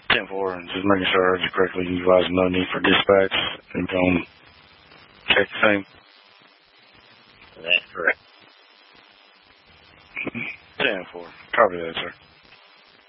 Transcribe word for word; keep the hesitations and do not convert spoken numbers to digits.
ten four, and just making sure I heard you correctly. You guys no need for dispatch. And don't check the same. That's correct. ten four. Copy that, sir.